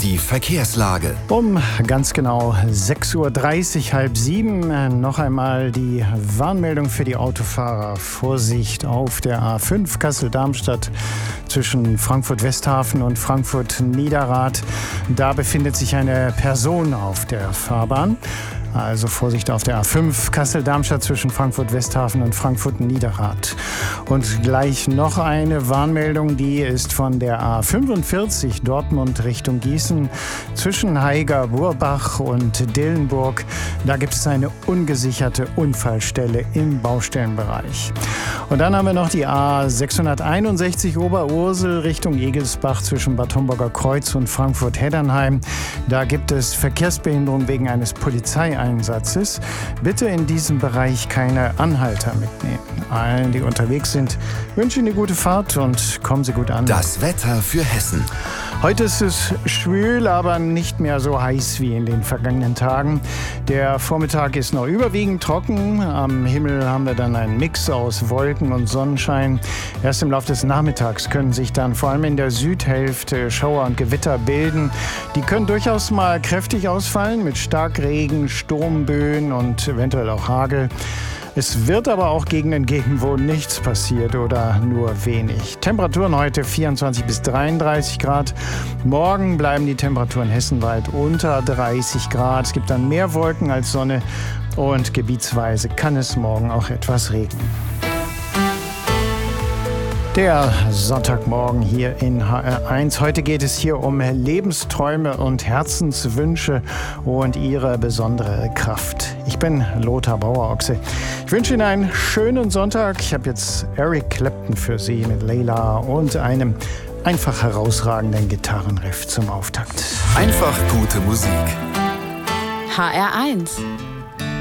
Die Verkehrslage. Um ganz genau 6:30 Uhr, 6:30, noch einmal die Warnmeldung für die Autofahrer. Vorsicht auf der A5 Kassel-Darmstadt zwischen Frankfurt-Westhafen und Frankfurt-Niederrad. Da befindet sich eine Person auf der Fahrbahn. Also Vorsicht auf der A5 Kassel-Darmstadt zwischen Frankfurt-Westhafen und Frankfurt-Niederrad. Und gleich noch eine Warnmeldung, die ist von der A45 Dortmund Richtung Gießen zwischen Haiger-Burbach und Dillenburg. Da gibt es eine ungesicherte Unfallstelle im Baustellenbereich. Und dann haben wir noch die A661 Oberursel Richtung Egelsbach zwischen Bad Homburger Kreuz und Frankfurt-Heddernheim. Da gibt es Verkehrsbehinderung wegen eines Polizeieinsatzes. Bitte in diesem Bereich keine Anhalter mitnehmen. Allen, die unterwegs sind, wünsche Ihnen eine gute Fahrt und kommen Sie gut an. Das Wetter für Hessen. Heute ist es schwül, aber nicht mehr so heiß wie in den vergangenen Tagen. Der Vormittag ist noch überwiegend trocken. Am Himmel haben wir dann einen Mix aus Wolken und Sonnenschein. Erst im Laufe des Nachmittags können sich dann vor allem in der Südhälfte Schauer und Gewitter bilden. Die können durchaus mal kräftig ausfallen mit Starkregen, Sturmböen und eventuell auch Hagel. Es wird aber auch Gegenden geben, wo nichts passiert oder nur wenig. Temperaturen heute 24 bis 33 Grad. Morgen bleiben die Temperaturen hessenweit unter 30 Grad. Es gibt dann mehr Wolken als Sonne und gebietsweise kann es morgen auch etwas regnen. Der Sonntagmorgen hier in HR1. Heute geht es hier um Lebensträume und Herzenswünsche und ihre besondere Kraft. Ich bin Lothar Bauer-Ochse. Ich wünsche Ihnen einen schönen Sonntag. Ich habe jetzt Eric Clapton für Sie mit Layla und einem einfach herausragenden Gitarrenriff zum Auftakt. Einfach gute Musik. HR1